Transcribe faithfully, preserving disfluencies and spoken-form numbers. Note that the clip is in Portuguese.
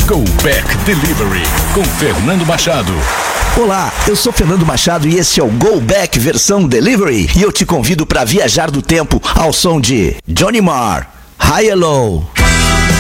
Go Back Delivery com Fernando Machado. Olá, eu sou Fernando Machado e esse é o Go Back versão Delivery. E eu te convido para viajar do tempo ao som de Johnny Marr, High and Low.